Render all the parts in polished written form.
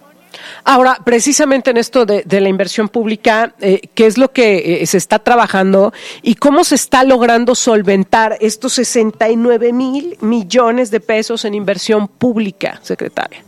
Ahora, precisamente en esto de la inversión pública, ¿qué es lo que se está trabajando y cómo se está logrando solventar estos 69,000 millones de pesos en inversión pública, secretaria?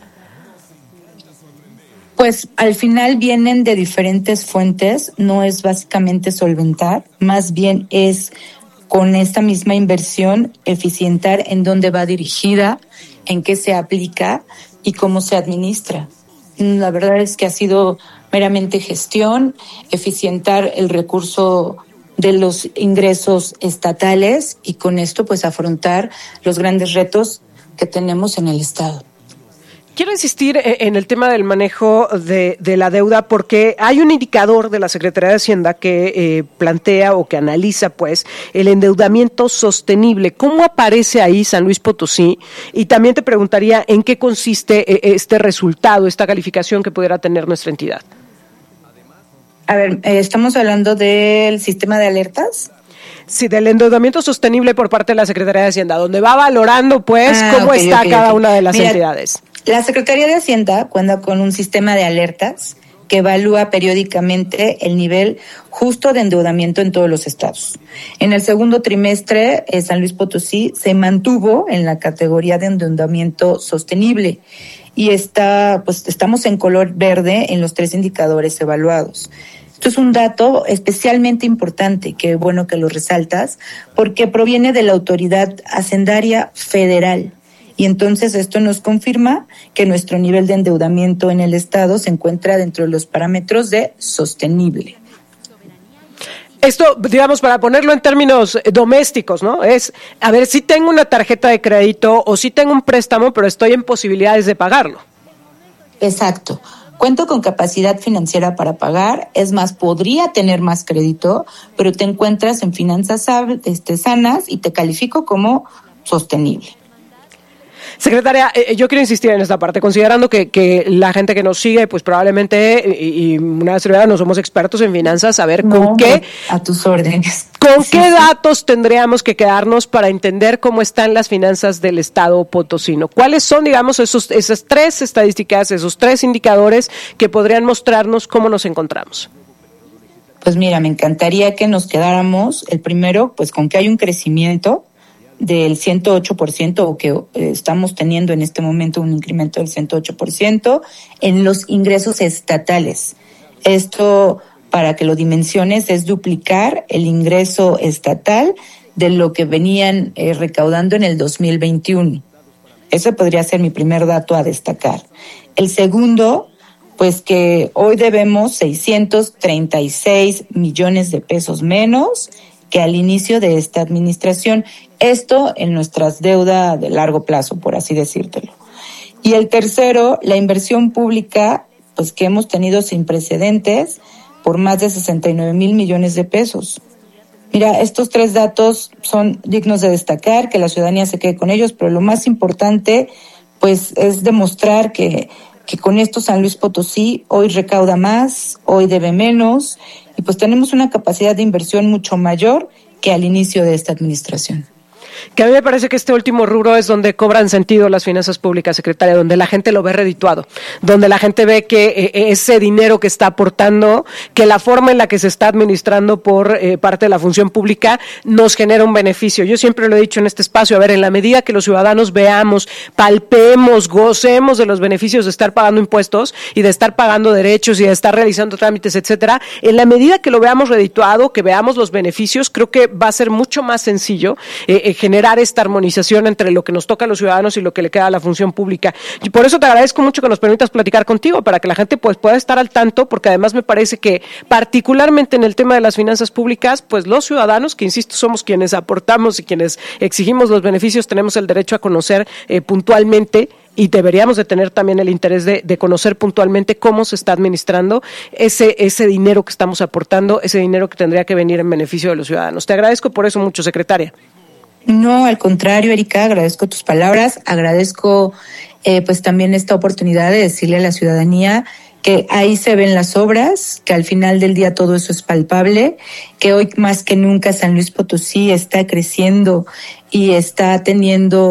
Pues al final vienen de diferentes fuentes, no es básicamente solventar, más bien es con esta misma inversión eficientar en dónde va dirigida, en qué se aplica y cómo se administra. La verdad es que ha sido meramente gestión, eficientar el recurso de los ingresos estatales y con esto pues afrontar los grandes retos que tenemos en el Estado. Quiero insistir en el tema del manejo de la deuda porque hay un indicador de la Secretaría de Hacienda que plantea o que analiza pues el endeudamiento sostenible. ¿Cómo aparece ahí San Luis Potosí? Y también te preguntaría en qué consiste este resultado, esta calificación que pudiera tener nuestra entidad. A ver, ¿estamos hablando del sistema de alertas? Sí, del endeudamiento sostenible por parte de la Secretaría de Hacienda, donde va valorando pues cómo está cada una de las entidades. La Secretaría de Hacienda cuenta con un sistema de alertas que evalúa periódicamente el nivel justo de endeudamiento en todos los estados. En el segundo trimestre, San Luis Potosí se mantuvo en la categoría de endeudamiento sostenible y estamos en color verde en los 3 indicadores evaluados. Esto es un dato especialmente importante, que bueno que lo resaltas, porque proviene de la Autoridad Hacendaria Federal. Y entonces esto nos confirma que nuestro nivel de endeudamiento en el Estado se encuentra dentro de los parámetros de sostenible. Esto, digamos, para ponerlo en términos domésticos, ¿no? Es, a ver, si tengo una tarjeta de crédito o si tengo un préstamo, pero estoy en posibilidades de pagarlo. Exacto. Cuento con capacidad financiera para pagar, es más, podría tener más crédito, pero te encuentras en finanzas sanas y te califico como sostenible. Secretaria, yo quiero insistir en esta parte, considerando que la gente que nos sigue, pues probablemente, y una vez no somos expertos en finanzas, saber con qué... A tus órdenes. ¿Con qué datos tendríamos que quedarnos para entender cómo están las finanzas del Estado potosino? ¿Cuáles son, digamos, esas 3 estadísticas, esos 3 indicadores que podrían mostrarnos cómo nos encontramos? Pues mira, me encantaría que nos quedáramos, el primero, pues con que hay un crecimiento del 108%, o que estamos teniendo en este momento un incremento del 108% en los ingresos estatales. Esto, para que lo dimensiones, es duplicar el ingreso estatal de lo que venían recaudando en el 2021. Ese podría ser mi primer dato a destacar. El segundo, pues que hoy debemos 636 millones de pesos menos que al inicio de esta administración. Esto en nuestras deudas de largo plazo, por así decírtelo. Y el tercero, la inversión pública, pues que hemos tenido sin precedentes por más de 69,000 millones de pesos. Mira, estos 3 datos son dignos de destacar, que la ciudadanía se quede con ellos, pero lo más importante, pues, es demostrar que con esto San Luis Potosí hoy recauda más, hoy debe menos, y pues tenemos una capacidad de inversión mucho mayor que al inicio de esta administración. Que a mí me parece que este último rubro es donde cobran sentido las finanzas públicas, secretaria, donde la gente lo ve redituado, donde la gente ve que ese dinero que está aportando, que la forma en la que se está administrando por parte de la función pública nos genera un beneficio. Yo siempre lo he dicho en este espacio, a ver, en la medida que los ciudadanos veamos, palpemos, gocemos de los beneficios de estar pagando impuestos y de estar pagando derechos y de estar realizando trámites, etcétera, en la medida que lo veamos redituado, que veamos los beneficios, creo que va a ser mucho más sencillo generar esta armonización entre lo que nos toca a los ciudadanos y lo que le queda a la función pública. Y por eso te agradezco mucho que nos permitas platicar contigo, para que la gente pues pueda estar al tanto, porque además me parece que particularmente en el tema de las finanzas públicas, pues los ciudadanos, que insisto, somos quienes aportamos y quienes exigimos los beneficios, tenemos el derecho a conocer puntualmente, y deberíamos de tener también el interés de conocer puntualmente cómo se está administrando ese dinero que estamos aportando, ese dinero que tendría que venir en beneficio de los ciudadanos. Te agradezco por eso mucho, secretaria. No, al contrario, Erika, agradezco tus palabras, agradezco pues también esta oportunidad de decirle a la ciudadanía que ahí se ven las obras, que al final del día todo eso es palpable, que hoy más que nunca San Luis Potosí está creciendo y está teniendo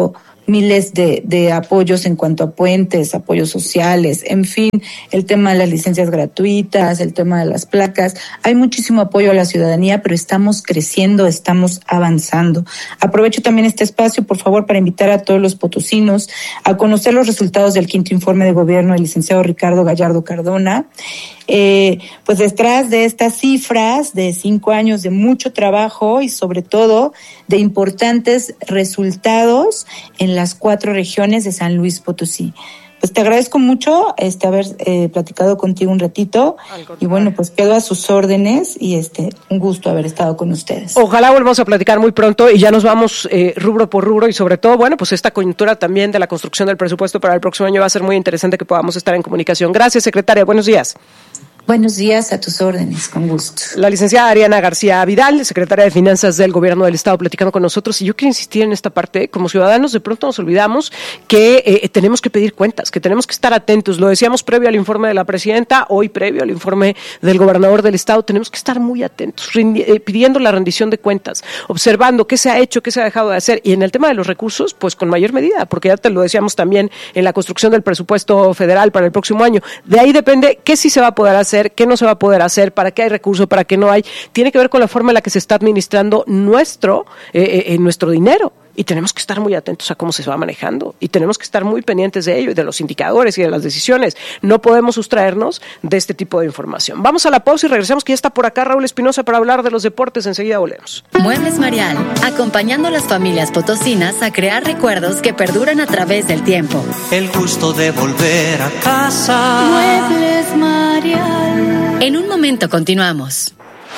miles de apoyos en cuanto a puentes, apoyos sociales, en fin, el tema de las licencias gratuitas, el tema de las placas. Hay muchísimo apoyo a la ciudadanía, pero estamos creciendo, estamos avanzando. Aprovecho también este espacio, por favor, para invitar a todos los potosinos a conocer los resultados del 5º informe de gobierno del licenciado Ricardo Gallardo Cardona. Pues detrás de estas cifras de 5 años de mucho trabajo y sobre todo de importantes resultados en las 4 regiones de San Luis Potosí. Pues te agradezco mucho haber platicado contigo un ratito y bueno, pues quedo a sus órdenes y un gusto haber estado con ustedes. Ojalá volvamos a platicar muy pronto y ya nos vamos rubro por rubro y sobre todo, bueno, pues esta coyuntura también de la construcción del presupuesto para el próximo año va a ser muy interesante que podamos estar en comunicación. Gracias, secretaria. Buenos días. Buenos días, a tus órdenes, con gusto. La licenciada Ariana García Vidal, secretaria de Finanzas del Gobierno del Estado, platicando con nosotros. Y yo quiero insistir en esta parte, como ciudadanos de pronto nos olvidamos que tenemos que pedir cuentas, que tenemos que estar atentos. Lo decíamos previo al informe de la presidenta, hoy previo al informe del gobernador del Estado, tenemos que estar muy atentos, pidiendo la rendición de cuentas, observando qué se ha hecho, qué se ha dejado de hacer. Y en el tema de los recursos, pues con mayor medida, porque ya te lo decíamos también en la construcción del presupuesto federal para el próximo año. De ahí depende qué sí se va a poder hacer, qué no se va a poder hacer, para qué hay recursos, para qué no hay. Tiene que ver con la forma en la que se está administrando nuestro dinero. Y tenemos que estar muy atentos a cómo se va manejando y tenemos que estar muy pendientes de ello y de los indicadores y de las decisiones. No podemos sustraernos de este tipo de información. Vamos a la pausa y regresamos, que ya está por acá Raúl Espinosa para hablar de los deportes. Enseguida volvemos. Muebles Marial, acompañando a las familias potosinas a crear recuerdos que perduran a través del tiempo. El gusto de volver a casa. Muebles Marial. En un momento continuamos.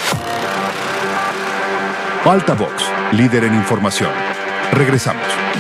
Altavox, líder en información. Regresamos.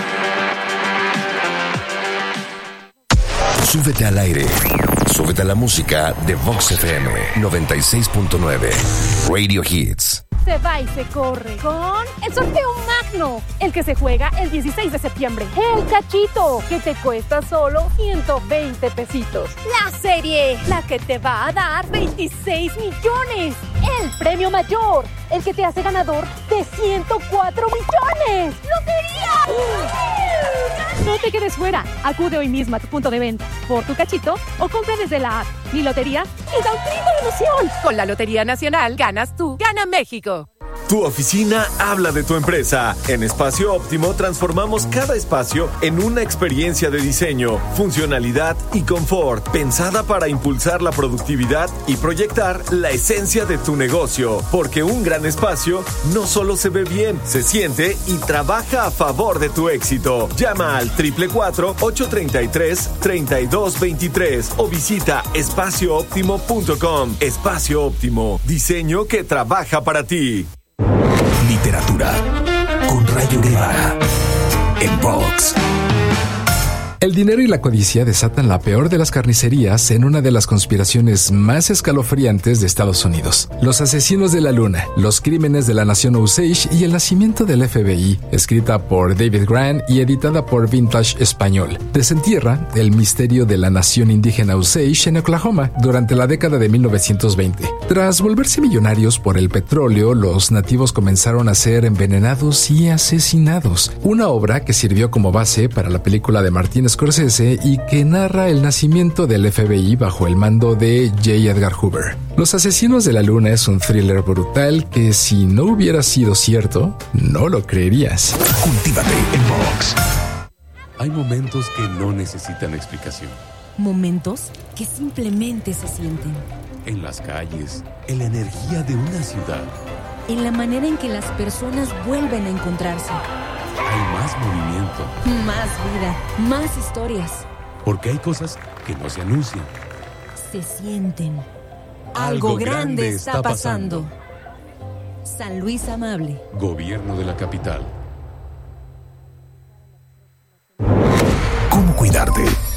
Súbete al aire. Súbete a la música de Vox FM 96.9. Radio Hits. Se va y se corre con el sorteo magno, el que se juega el 16 de septiembre. El cachito, que te cuesta solo 120 pesitos. La serie, la que te va a dar 26 millones. El premio mayor, el que te hace ganador de 104 millones. ¡Lotería! No te quedes fuera. Acude hoy mismo a tu punto de venta por tu cachito o compra desde la app. Mi lotería y da un trinco de emoción. Con la Lotería Nacional ganas tú, gana México. Tu oficina habla de tu empresa. En Espacio Óptimo transformamos cada espacio en una experiencia de diseño, funcionalidad y confort, pensada para impulsar la productividad y proyectar la esencia de tu negocio. Porque un gran espacio no solo se ve bien, se siente y trabaja a favor de tu éxito. Llama al 444-833-3223 o visita espaciooptimo.com. Espacio Óptimo, diseño que trabaja para ti. Literatura con Rayo Guevara en Vox. El dinero y la codicia desatan la peor de las carnicerías en una de las conspiraciones más escalofriantes de Estados Unidos. Los asesinos de la luna, los crímenes de la nación Osage y el nacimiento del FBI, escrita por David Grant y editada por Vintage Español, desentierra el misterio de la nación indígena Osage en Oklahoma durante la década de 1920. Tras volverse millonarios por el petróleo, los nativos comenzaron a ser envenenados y asesinados. Una obra que sirvió como base para la película de Martin Scorsese y que narra el nacimiento del FBI bajo el mando de J. Edgar Hoover. Los asesinos de la luna es un thriller brutal que, si no hubiera sido cierto, no lo creerías. Cultívate en Vox. Hay momentos que no necesitan explicación. Momentos que simplemente se sienten. En las calles, en la energía de una ciudad. En la manera en que las personas vuelven a encontrarse. Hay más movimiento. Más vida, más historias. Porque hay cosas que no se anuncian. Se sienten. Algo grande está pasando. San Luis Amable. Gobierno de la capital. ¿Cómo cuidarte?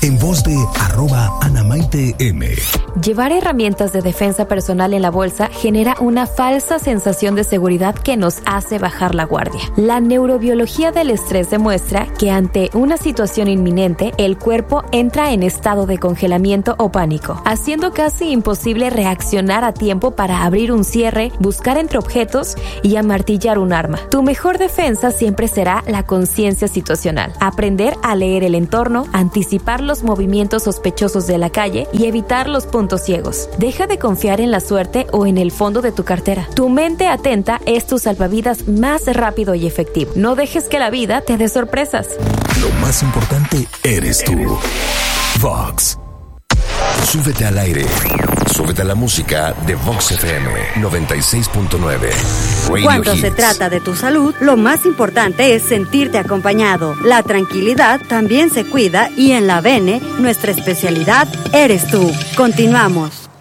en voz de @AnaMaiteM. Llevar herramientas de defensa personal en la bolsa genera una falsa sensación de seguridad que nos hace bajar la guardia. La neurobiología del estrés demuestra que ante una situación inminente, el cuerpo entra en estado de congelamiento o pánico, haciendo casi imposible reaccionar a tiempo para abrir un cierre, buscar entre objetos y amartillar un arma. Tu mejor defensa siempre será la conciencia situacional. Aprender a leer el entorno, anticipar los movimientos sospechosos de la calle y evitar los puntos ciegos. Deja de confiar en la suerte o en el fondo de tu cartera. Tu mente atenta es tu salvavidas más rápido y efectivo. No dejes que la vida te dé sorpresas. Lo más importante eres tú. Vox. Súbete al aire. Súbete a la música de Vox FM 96.9. Cuando se trata de tu salud, lo más importante es sentirte acompañado. La tranquilidad también se cuida y en la Bene, nuestra especialidad eres tú. Continuamos.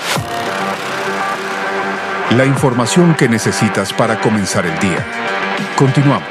La información que necesitas para comenzar el día. Continuamos.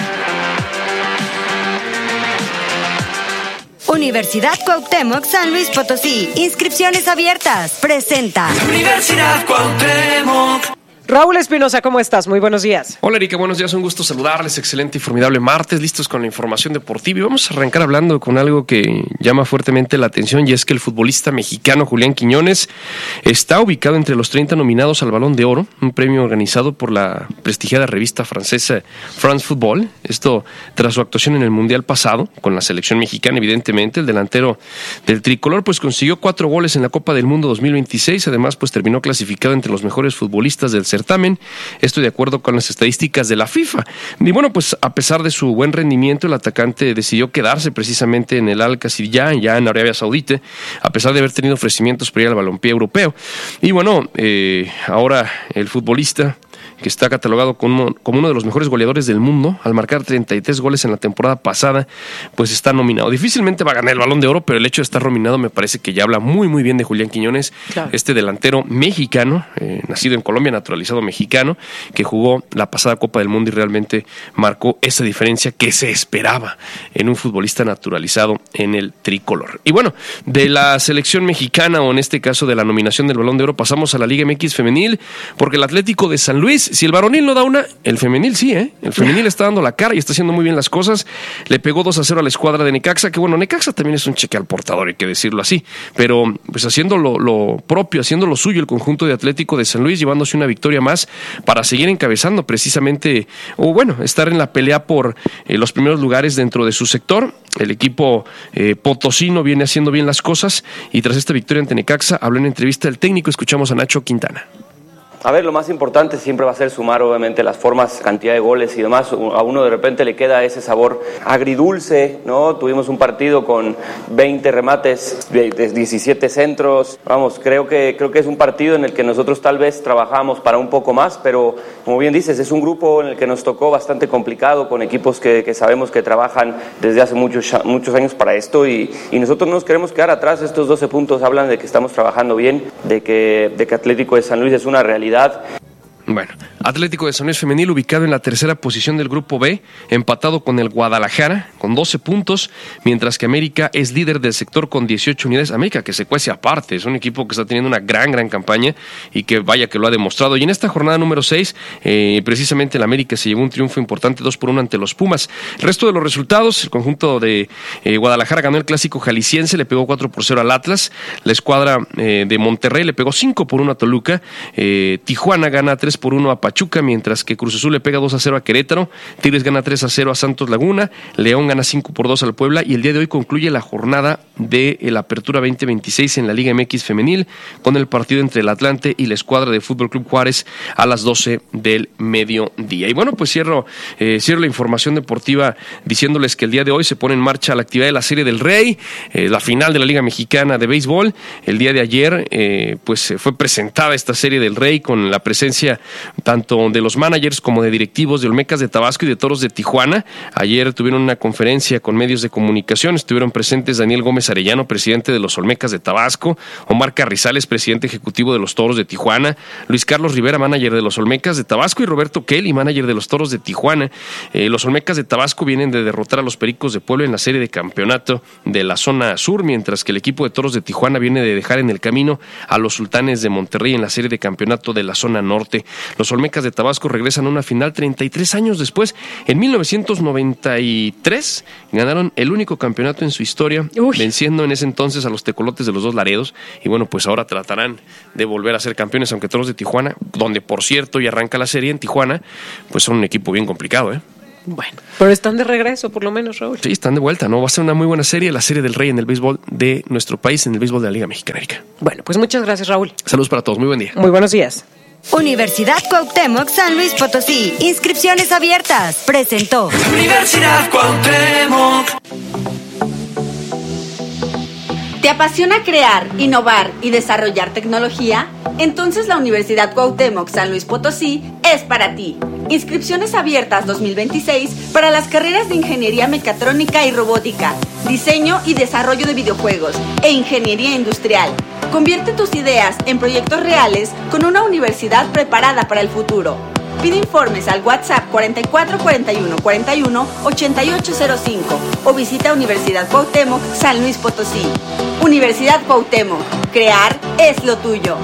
Universidad Cuauhtémoc San Luis Potosí. Inscripciones abiertas. Presenta. Universidad Cuauhtémoc. Raúl Espinosa, ¿cómo estás? Muy buenos días. Hola Erika, buenos días, un gusto saludarles, excelente y formidable martes, listos con la información deportiva y vamos a arrancar hablando con algo que llama fuertemente la atención y es que el futbolista mexicano Julián Quiñones está ubicado entre los 30 nominados al Balón de Oro, un premio organizado por la prestigiada revista francesa France Football, esto tras su actuación en el Mundial pasado con la selección mexicana. Evidentemente el delantero del tricolor pues consiguió 4 goles en la Copa del Mundo 2026, además pues terminó clasificado entre los mejores futbolistas del certamen, esto de acuerdo con las estadísticas de la FIFA. Y bueno, pues a pesar de su buen rendimiento, el atacante decidió quedarse precisamente en el Al-Qasir ya en Arabia Saudita, a pesar de haber tenido ofrecimientos para ir al balompié europeo. Y bueno, ahora el futbolista, que está catalogado como uno de los mejores goleadores del mundo, al marcar 33 goles en la temporada pasada, pues está nominado. Difícilmente va a ganar el Balón de Oro, pero el hecho de estar nominado me parece que ya habla muy muy bien de Julián Quiñones, claro. Este delantero mexicano, nacido en Colombia, naturalizado mexicano, que jugó la pasada Copa del Mundo y realmente marcó esa diferencia que se esperaba en un futbolista naturalizado en el tricolor. Y bueno, de la selección mexicana, o en este caso de la nominación del Balón de Oro, pasamos a la Liga MX femenil, porque el Atlético de San Luis, si el varonil no da una, el femenil sí, El femenil está dando la cara y está haciendo muy bien las cosas. Le pegó 2-0 a la escuadra de Necaxa, que bueno, Necaxa también es un cheque al portador, hay que decirlo así, pero pues haciendo lo propio, haciendo lo suyo el conjunto de Atlético de San Luis, llevándose una victoria más para seguir encabezando precisamente, o bueno, estar en la pelea por los primeros lugares dentro de su sector. El equipo potosino viene haciendo bien las cosas y tras esta victoria ante Necaxa, habló en entrevista el técnico, escuchamos a Nacho Quintana. A ver, lo más importante siempre va a ser sumar obviamente las formas, cantidad de goles y demás. A uno de repente le queda ese sabor agridulce, ¿no? Tuvimos un partido con 20 remates, de 17 centros. Vamos, creo que es un partido en el que nosotros tal vez trabajamos para un poco más, pero como bien dices, es un grupo en el que nos tocó bastante complicado, con equipos que sabemos que trabajan desde hace muchos años para esto y nosotros no nos queremos quedar atrás. Estos 12 puntos hablan de que estamos trabajando bien, de que Atlético de San Luis es una realidad. Bueno, Atlético de San Luis femenil ubicado en la tercera posición del grupo B, empatado con el Guadalajara con 12 puntos, mientras que América es líder del sector con 18 unidades. América que se cuece aparte, es un equipo que está teniendo una gran campaña y que vaya que lo ha demostrado. Y en esta jornada número 6, precisamente el América se llevó un triunfo importante 2-1 ante los Pumas. El resto de los resultados, el conjunto de Guadalajara ganó el clásico jalisciense, le pegó 4-0 al Atlas. La escuadra de Monterrey le pegó 5-1 a Toluca. Tijuana gana 3-1 a Pachuca, mientras que Cruz Azul le pega 2-0 a Querétaro, Tigres gana 3-0 a Santos Laguna, León gana 5-2 al Puebla y el día de hoy concluye la jornada de la Apertura 2026 en la Liga MX femenil con el partido entre el Atlante y la escuadra de Fútbol Club Juárez a las 12 del mediodía. Y bueno, pues cierro la información deportiva diciéndoles que el día de hoy se pone en marcha la actividad de la Serie del Rey, la final de la Liga Mexicana de Béisbol. El día de ayer pues fue presentada esta Serie del Rey con la presencia tanto de los managers como de directivos de Olmecas de Tabasco y de Toros de Tijuana. Ayer tuvieron una conferencia con medios de comunicación, estuvieron presentes Daniel Gómez Arellano, presidente de los Olmecas de Tabasco, Omar Carrizales, presidente ejecutivo de los Toros de Tijuana, Luis Carlos Rivera, manager de los Olmecas de Tabasco, y Roberto Kelly, manager de los Toros de Tijuana. Los Olmecas de Tabasco vienen de derrotar a los Pericos de Puebla en la serie de campeonato de la zona sur, mientras que el equipo de Toros de Tijuana viene de dejar en el camino a los Sultanes de Monterrey en la serie de campeonato de la zona norte. Los Olmecas de Tabasco regresan a una final 33 años después. En 1993 ganaron el único campeonato en su historia, venciendo en ese entonces a los Tecolotes de los Dos Laredos, y bueno, pues ahora tratarán de volver a ser campeones, aunque Toros de Tijuana, donde por cierto ya arranca la serie en Tijuana, pues son un equipo bien complicado, Bueno, pero están de regreso, por lo menos, Raúl. Sí, están de vuelta, ¿no? Va a ser una muy buena serie, la serie del Rey en el béisbol de nuestro país, en el béisbol de la Liga Mexicana, Erika. Bueno, pues muchas gracias, Raúl. Saludos para todos, muy buen día. Muy buenos días. Universidad Cuauhtémoc San Luis Potosí. Inscripciones abiertas. Presentó. Universidad Cuauhtémoc. ¿Te apasiona crear, innovar y desarrollar tecnología? Entonces la Universidad Cuauhtémoc San Luis Potosí es para ti. Inscripciones abiertas 2026 para las carreras de Ingeniería Mecatrónica y Robótica, Diseño y Desarrollo de Videojuegos e Ingeniería Industrial. Convierte tus ideas en proyectos reales con una universidad preparada para el futuro. Pide informes al WhatsApp 44 41 41 8805 o visita Universidad Cuauhtémoc San Luis Potosí. Universidad Cuauhtémoc, crear es lo tuyo.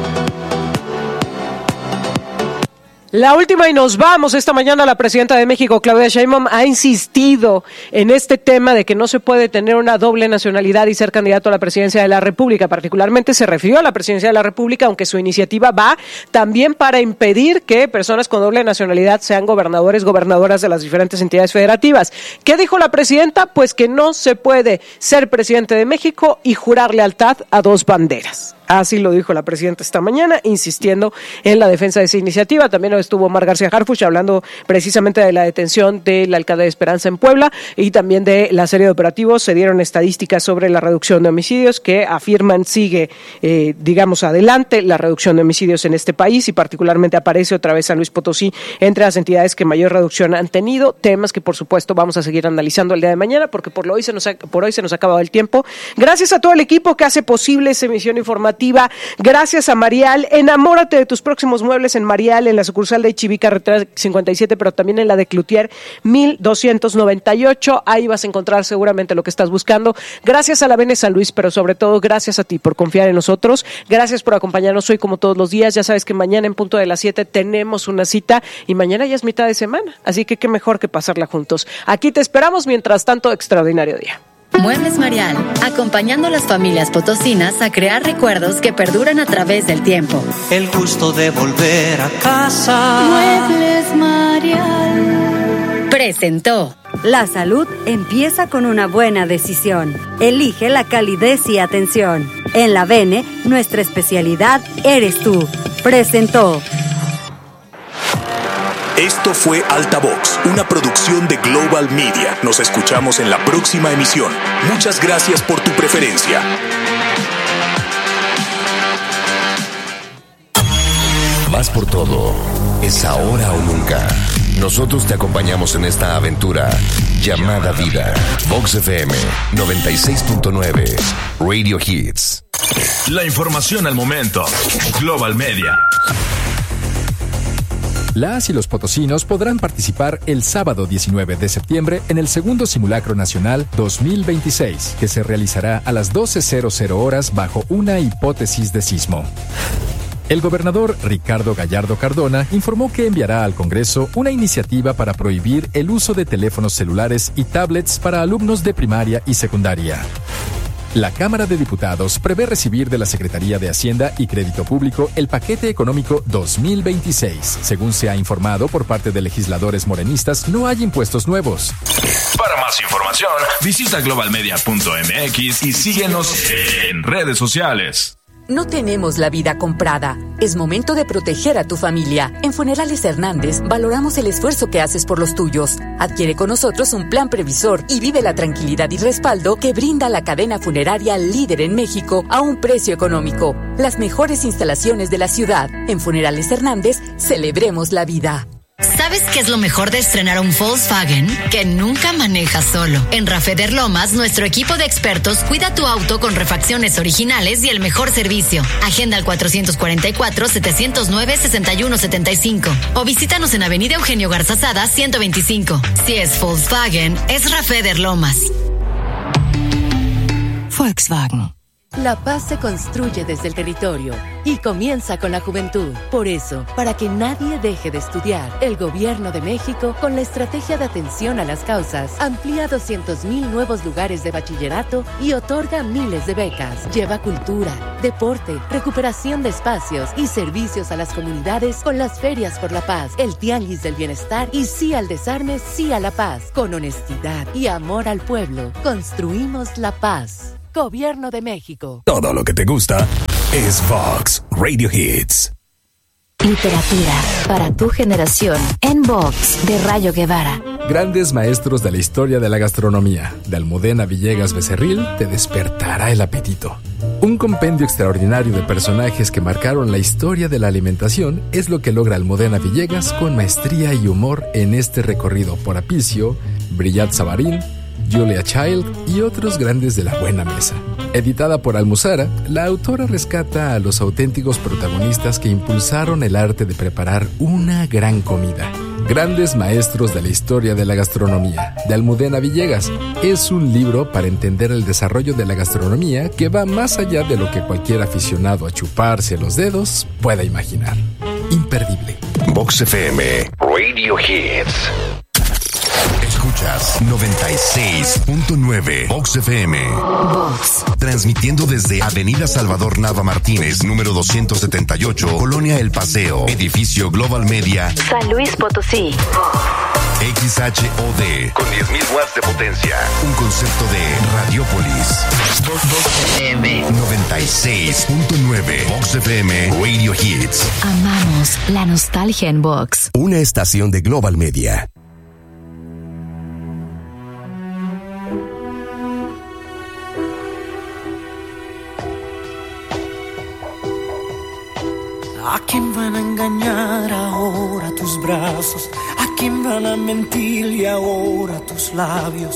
La última y nos vamos. Esta mañana la presidenta de México, Claudia Sheinbaum, ha insistido en este tema de que no se puede tener una doble nacionalidad y ser candidato a la presidencia de la República. Particularmente se refirió a la presidencia de la República, aunque su iniciativa va también para impedir que personas con doble nacionalidad sean gobernadores, gobernadoras de las diferentes entidades federativas. ¿Qué dijo la presidenta? Pues que no se puede ser presidente de México y jurar lealtad a dos banderas. Así lo dijo la presidenta esta mañana, insistiendo en la defensa de esa iniciativa. También estuvo Omar García Harfuch hablando precisamente de la detención del alcalde de Esperanza en Puebla y también de la serie de operativos. Se dieron estadísticas sobre la reducción de homicidios que afirman sigue, adelante la reducción de homicidios en este país, y particularmente aparece otra vez San Luis Potosí entre las entidades que mayor reducción han tenido. Temas que por supuesto vamos a seguir analizando el día de mañana, porque por hoy se nos ha acabado el tiempo. Gracias a todo el equipo que hace posible esa emisión informativa. Gracias a Marial. Enamórate de tus próximos muebles en Marial, en la sucursal de Chiví, carretera 57, pero también en la de Cloutier 1298. Ahí vas a encontrar seguramente lo que estás buscando. Gracias a la Bene San Luis, pero sobre todo gracias a ti por confiar en nosotros. Gracias por acompañarnos hoy como todos los días. Ya sabes que mañana en punto de las 7 tenemos una cita y mañana ya es mitad de semana, así que qué mejor que pasarla juntos. Aquí te esperamos. Mientras tanto, extraordinario día. Muebles Marial, acompañando a las familias potosinas a crear recuerdos que perduran a través del tiempo. El gusto de volver a casa. Muebles Marial. Presentó. La salud empieza con una buena decisión. Elige la calidez y atención. En la Bene, nuestra especialidad eres tú. Presentó. Esto fue Altavox, una producción de Global Media. Nos escuchamos en la próxima emisión. Muchas gracias por tu preferencia. Vas por todo. Es ahora o nunca. Nosotros te acompañamos en esta aventura llamada vida. Vox FM 96.9 Radio Hits. La información al momento. Global Media. Las y los potosinos podrán participar el sábado 19 de septiembre en el segundo Simulacro Nacional 2026, que se realizará a las 12:00 horas bajo una hipótesis de sismo. El gobernador Ricardo Gallardo Cardona informó que enviará al Congreso una iniciativa para prohibir el uso de teléfonos celulares y tablets para alumnos de primaria y secundaria. La Cámara de Diputados prevé recibir de la Secretaría de Hacienda y Crédito Público el paquete económico 2026. Según se ha informado por parte de legisladores morenistas, no hay impuestos nuevos. Para más información, visita globalmedia.mx y síguenos en redes sociales. No tenemos la vida comprada. Es momento de proteger a tu familia. En Funerales Hernández valoramos el esfuerzo que haces por los tuyos. Adquiere con nosotros un plan previsor y vive la tranquilidad y respaldo que brinda la cadena funeraria líder en México a un precio económico. Las mejores instalaciones de la ciudad. En Funerales Hernández, celebremos la vida. ¿Sabes qué es lo mejor de estrenar un Volkswagen? Que nunca manejas solo. En Rafeder Lomas, nuestro equipo de expertos cuida tu auto con refacciones originales y el mejor servicio. Agenda al 444-709-6175 o visítanos en Avenida Eugenio Garzazada 125. Si es Volkswagen, es Rafeder Lomas. Volkswagen. La paz se construye desde el territorio y comienza con la juventud. Por eso, para que nadie deje de estudiar, el Gobierno de México, con la estrategia de atención a las causas, amplía 200,000 nuevos lugares de bachillerato y otorga miles de becas. Lleva cultura, deporte, recuperación de espacios y servicios a las comunidades con las ferias por la paz, el tianguis del bienestar y sí al desarme, sí a la paz. Con honestidad y amor al pueblo, construimos la paz. Gobierno de México. Todo lo que te gusta es Vox Radio Hits. Literatura para tu generación en Vox de Rayo Guevara. Grandes maestros de la historia de la gastronomía, de Almudena Villegas Becerril, te despertará el apetito. Un compendio extraordinario de personajes que marcaron la historia de la alimentación es lo que logra Almudena Villegas con maestría y humor en este recorrido por Apicio, Brillat Savarín, Julia Child y otros grandes de la buena mesa. Editada por Almuzara, la autora rescata a los auténticos protagonistas que impulsaron el arte de preparar una gran comida. Grandes maestros de la historia de la gastronomía, de Almudena Villegas. Es un libro para entender el desarrollo de la gastronomía que va más allá de lo que cualquier aficionado a chuparse los dedos pueda imaginar. Imperdible. Vox FM Radio Hits. Escuchas 96.9 Vox FM. Vox. Transmitiendo desde Avenida Salvador Nava Martínez, número 278, Colonia El Paseo, edificio Global Media, San Luis Potosí. XHOD, con 10.000 watts de potencia. Un concepto de Radiopolis. Vox FM 96.9 Vox FM Radio Hits. Amamos la nostalgia en Vox. Una estación de Global Media. ¿A quién van a engañar ahora tus brazos? ¿A quién van a mentirle ahora tus labios?